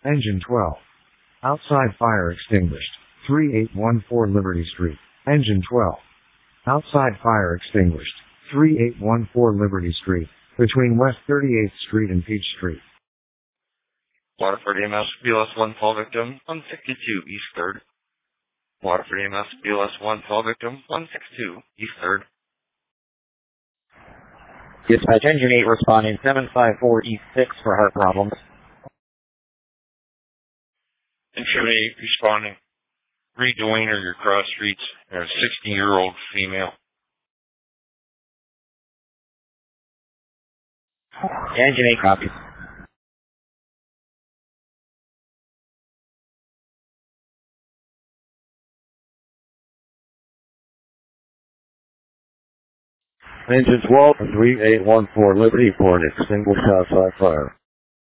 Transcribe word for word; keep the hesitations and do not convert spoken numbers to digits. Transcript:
Engine twelve. Outside fire extinguished. thirty-eight fourteen Liberty Street. Engine twelve. Outside fire extinguished. thirty-eight fourteen Liberty Street, between West thirty-eighth Street and Peach Street. Waterford E M S, B L S one call victim, one sixty-two East third. Waterford E M S, B L S one call victim, one sixty-two East third. Dispatch Engine eight responding seven five four East six for heart problems. Engine eight responding. Reed Dwayner, your cross streets, and a sixty-year-old female. Engine eight copies. Engine twelve, three eight one four Liberty, for an extinguished outside fire.